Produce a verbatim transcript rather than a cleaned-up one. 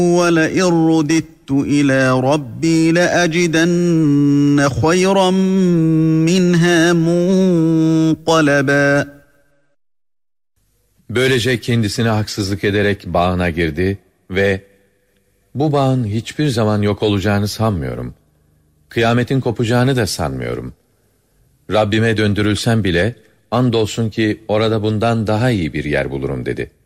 وَلَئِنْ رُدِدتُّ إِلَى رَبِّي لَأَجِدَنَّ خَيْرًا مِنْهَا مُنْقَلَبًا. Böylece kendisine haksızlık ederek bağına girdi ve bu bağın hiçbir zaman yok olacağını sanmıyorum. Kıyametin kopacağını da sanmıyorum. Rabbime döndürülsem bile andolsun ki orada bundan daha iyi bir yer bulurum dedi.